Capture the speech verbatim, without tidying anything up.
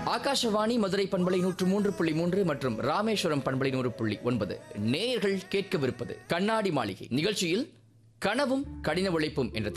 ஆகாஷவாணி மதுரை பண்பலை நூற்று மூன்று புள்ளி மூன்று மற்றும் ராமேஸ்வரம் பண்பலை நூறு புள்ளி ஒன்பது நேயர்கள் கேட்கவிருப்பது கண்ணாடி மாளிகை நிகழ்ச்சியில் கனவும் கடின உழைப்பும் என்ற